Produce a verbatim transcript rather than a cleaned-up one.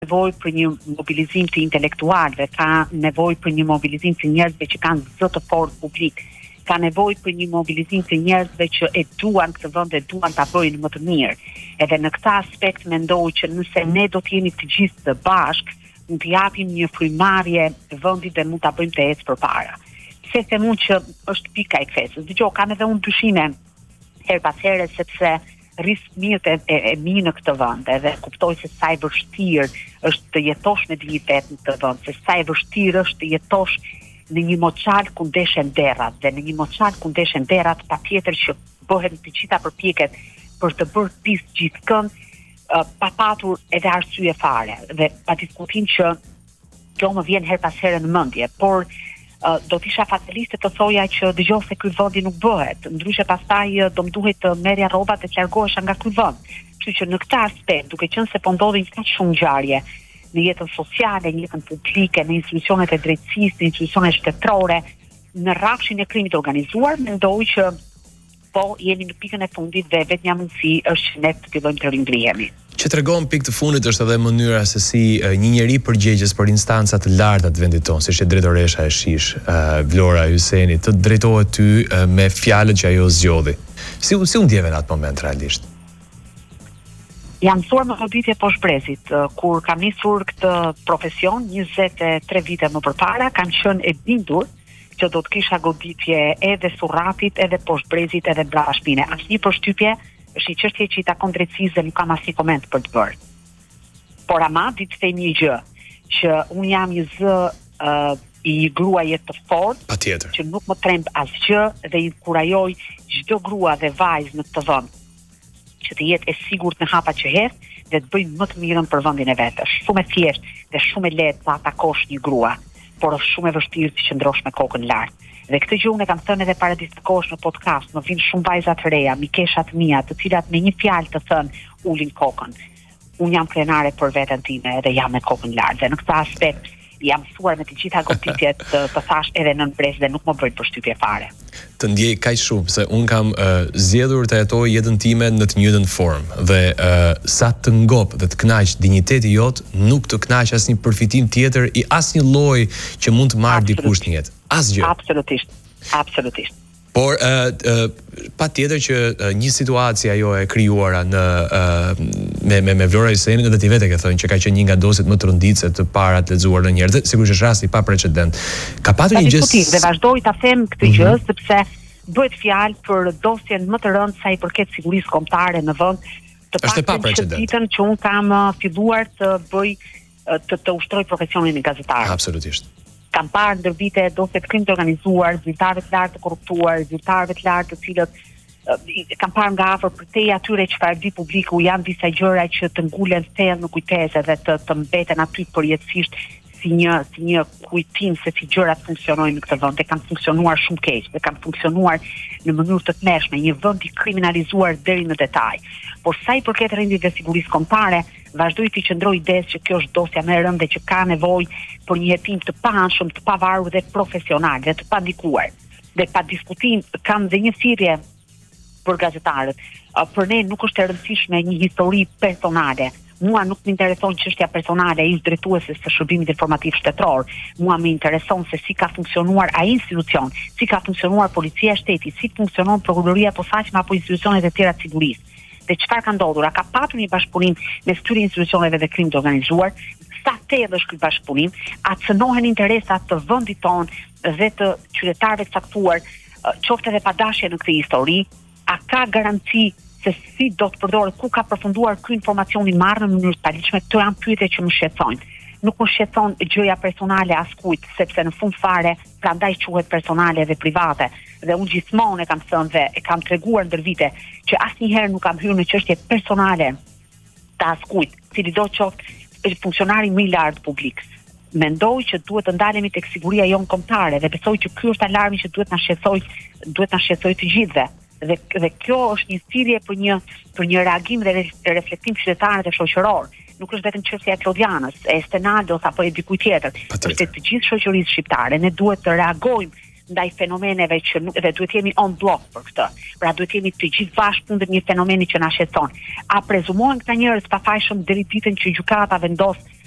nevojë për një mobilizim të intelektualëve, ka nevojë për një mobilizim të njerëzve që kanë zë të fortë publik, ka nevojë për një mobilizim të njerëzve që e duan këtë vend, e duan ta bëjnë më të mirë. Edhe në këtë aspekt mendoj që nëse ne do të jemi të gjithë të bashkë, mund të japim një frymarrje vendit dhe mund ta bëjmë të ecë përpara. Pse them unë që është pika e kthesës. Dgjoj, kam edhe unë dyshime her pas here sepse rris mirë e, e, e mi në këtë vend, edhe kuptoj se sa e vështirë është të jetosh me dignitet në këtë vend, se sa e vështirë është të jetosh në një moçal ku ndeshen derrat, dhe në një moçal ku ndeshen derrat, patjetër që bëhen të gjitha përpjekjet për të bërë pis gjithkënd, uh, pa patur edhe arsye fare, dhe pa diskutim që kjo më vjen her pas here në mendje, por uh, do të isha fataliste të thoja që dëgjoj se ky vendi nuk bëhet, ndryshe pastaj uh, do më duhet të merrja rrobat e të largohesha nga ky vend. Kështu që në këtë aspekt, duke qenë se po ndodhin kaq shumë ngjarje në jetën sociale, në jetën publike, në institucionet e drejtësisë, në institucionet shtetërore, në rrafshin e krimit organizuar, mendoj që po jemi në pikën e fundit dhe vetëm mundësi është që ne të fillojmë të ringërihemi. Që tregon pikë të fundit është edhe mënyra se si një njeri përgjegjës për instanca të larta të vendit tonë, siç e drejtoresha e Shish, Vlora Hyseni, të drejtohet ty me fjalët që ajo zgjodhi. Si si u ndjeve në atë moment realisht? Jam mësuar me goditje poshtë brezit, kur kam nisur këtë profesion njëzet e tre vite më përpara, kam qenë e bindur që do të kisha goditje edhe surratit, edhe poshtë brezit, edhe brapa shpine. Asnjë përshtypje është një çështje që i takon drejtësisë dhe nuk kam asnjë koment për të bërë. Por ama ditë them një gjë, që unë jam një zë uh, i gruaje të fortë, patjetër, që nuk më tremb asgjë dhe i kurajoj çdo grua dhe vajzë në këtë vend që të jetë e sigurt në hapat që hedh dhe të bëjë më të mirën për vendin e vet. Është shumë e thjeshtë dhe shumë e lehtë ta atakosh një grua, por është shumë e vështirë të qëndrosh me kokën lart. Dhe këtë gjë unë kam thënë edhe para disa kohësh në podcast, më vijnë shumë vajza të reja, mikesha të mia, të cilat me një fjalë të thënë ulin kokën. Unë jam krenare për veten time edhe jam me kokën lart. Dhe në këtë aspekt jam mësuar me të gjitha goditjet të, të thash edhe nën brez dhe nuk më bëjnë përshtypje fare. Të ndjej kaq shumë se un kam uh, zgjedhur të jetoj jetën time në të njëjtën formë dhe uh, sa të ngop dhe të kënaq dinjiteti jot, nuk të kënaq asnjë përfitim tjetër i asnjë lloji që mund të marrë dikush në jetë. Asgjë. Absolutisht. Absolutisht. Por uh, uh, patjetër që uh, një situatë si ajo e krijuara në uh, me me me Vlora Hysenin, edhe ti vetë ke thënë që ka qenë një nga dosjet më të rënditse të para të lexuar në njerëz, sigurisht është rasti pa precedent. Ka patur një gjë dhe vazhdoj ta them këtë gjë mm-hmm. sepse bëhet fjalë për dosjen më të rëndë sa i përket sigurisë kombëtare në vend, të paktën ditën që un kam uh, filluar të bëj uh, të të ushtroj profesionin e gazetarit. Absolutisht. Kam parë ndër vite dosje të krimit të organizuar, zyrtarëve të lartë të korruptuar, zyrtarëve të lartë të cilët uh, kam parë nga afër për te atyre çfarë di publiku, janë disa gjëra që të ngulen thellë në kujtesë dhe të, të mbeten aty përjetësisht si një si një kujtim se si gjërat funksionojnë në këtë vend, dhe kanë funksionuar shumë keq, dhe kanë funksionuar në mënyrë të tmerrshme, një vend i kriminalizuar deri në detaj. Por sa i përket rendit dhe sigurisë kombëtare, vazhdoj të qëndroj idesë që kjo është dosja më e rëndë që ka nevojë për një hetim të paanshëm, të pavarur dhe profesional, dhe të pandikuar. Dhe pa diskutim kam dhe një thirrje për gazetarët. Për ne nuk është e rëndësishme një histori personale. Mua nuk më intereson çështja personale e ish drejtueses së shërbimit informativ shtetëror. Mua më intereson se si ka funksionuar ai institucion, si ka funksionuar policia e shtetit, si funksionon prokuroria e posaçme apo institucionet e tjera të sigurisë. Dhe çfarë ka ndodhur? A ka patur një bashkëpunim mes këtyre institucioneve dhe krimit të organizuar? Sa thellë është ky bashkëpunim? A cënohen interesat të vendit tonë dhe të qytetarëve të caktuar, qoftë edhe pa dashje në këtë histori? A ka garanci se si do të përdoret, ku ka përfunduar ky informacioni marrë në mënyrë të paligjshme? Këto janë pyetje që më shqetësojnë. Nuk më shqetëson gjëja personale askujt, sepse në fund fare prandaj quhet personale dhe private. Dhe unë gjithmonë e kam thënë dhe e kam treguar ndër vite që asnjëherë nuk kam hyrë në çështje personale të askujt, cili do qoftë funksionari më i lartë publik. Mendoj që duhet të ndalemi tek siguria jonë kombëtare dhe besoj që ky është alarmi që duhet na shqetësoj, duhet na shqetësoj të gjithëve. Dhe dhe kjo është një thirrje për një për një reagim dhe reflektim qytetar dhe shoqëror. Nuk është vetëm çështja e Klodianës, e Stenaldos apo e dikujt tjetër. Është të gjithë shoqërisë shqiptare. Ne duhet të reagojmë ndaj fenomeneve që nuk, dhe duhet jemi on block për këtë. Pra duhet jemi të gjithë bashkë kundër një fenomeni që na shqetëson. A prezumohen këta njerëz pafajshëm deri ditën që gjykata vendos